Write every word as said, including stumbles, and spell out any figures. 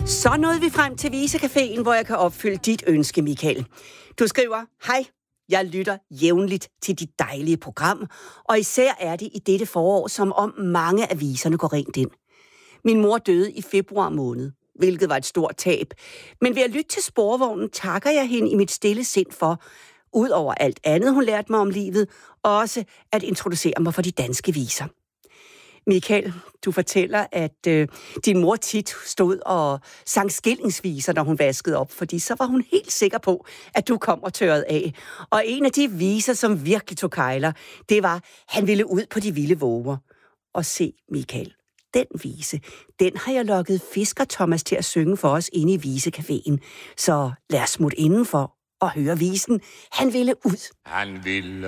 Så nåede vi frem til Visecaféen, hvor jeg kan opfylde dit ønske, Michael. Du skriver, hej, jeg lytter jævnligt til dit dejlige program, og især er det i dette forår, som om mange aviserne går rent ind. Min mor døde i februar måned, hvilket var et stort tab. Men ved at lytte til Sporvognen, takker jeg hende i mit stille sind for, ud over alt andet, hun lærte mig om livet, også at introducere mig for de danske viser. Michael, du fortæller, at øh, din mor tit stod og sang skillingsviser, når hun vaskede op, fordi så var hun helt sikker på, at du kom og tørrede af. Og en af de viser, som virkelig tog kejler, det var, han ville ud på de vilde våger. Og se, Michael, den vise, den har jeg lokket Fisker Thomas til at synge for os inde i Visecaféen. Så lad os smutte indenfor og høre visen. Han ville ud. Han ville